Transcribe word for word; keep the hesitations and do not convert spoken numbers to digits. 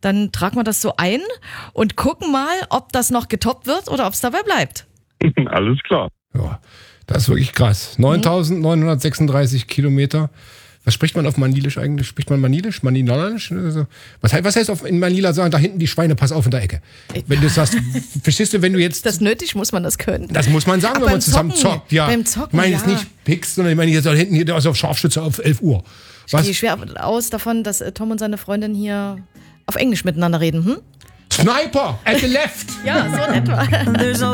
dann tragen wir das so ein und gucken mal, ob das noch getoppt wird oder ob es dabei bleibt. Alles klar. Ja, das ist wirklich krass. neuntausendneunhundertsechsunddreißig Kilometer. Was spricht man auf Manilisch eigentlich? Spricht man Manilisch? Maninolisch? Also, was, heißt, was heißt auf, in Manila sagen, da hinten die Schweine, pass auf in der Ecke? Wenn du sagst, verstehst du, wenn du jetzt... Das nötig, muss man das können. Das muss man sagen, Aber wenn man zusammen Zocken, zockt. Ja. Beim Zocken, ich meine jetzt ja. nicht Picks, sondern ich meine jetzt da hinten hier, der ist auf Scharfschütze auf elf Uhr. Was? Ich gehe schwer aus davon, dass äh, Tom und seine Freundin hier auf Englisch miteinander reden. Hm? Sniper at the left! Ja, so in etwa.